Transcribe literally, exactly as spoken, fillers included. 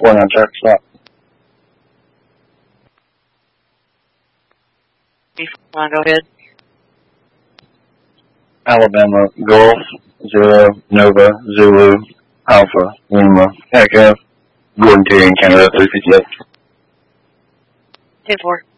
four nine track stop. three four nine, go ahead. Alabama, Golf, Zero, Nova, Zulu, Alpha, Lima, Echo, Gordon Terry in Canada, three fifty-eight. ten four.